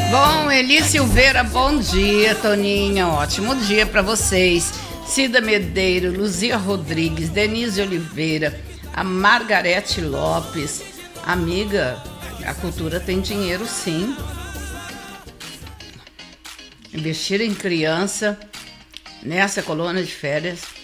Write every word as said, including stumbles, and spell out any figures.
Bom, Eli Silveira, bom dia, Toninha, ótimo dia para vocês. Cida Medeiro, Luzia Rodrigues, Denise Oliveira, a Margarete Lopes. Amiga, a cultura tem dinheiro sim. Investir em criança nessa colônia de férias